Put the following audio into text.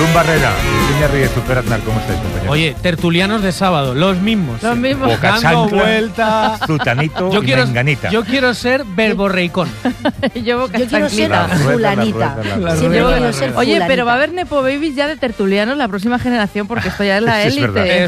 John Barrera, Virginia Ríez, Super Aznar, ¿cómo estáis, compañeros? Oye, tertulianos de sábado, los mismos. Los mismos. Boca Dando chancla, vuelta. Zutanito y Menganita. Yo quiero ser verborreicón. Yo quiero ser La rueda, fulanita. la Siempre rueda. quiero ser Oye, fulanita. pero va a haber Nepo Babies ya de tertulianos la próxima generación porque esto ya es la Sí, es élite. verdad.